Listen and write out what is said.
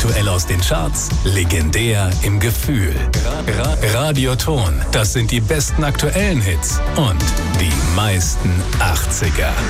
Aktuell aus den Charts, legendär im Gefühl. Radioton, das sind die besten aktuellen Hits und die meisten 80er.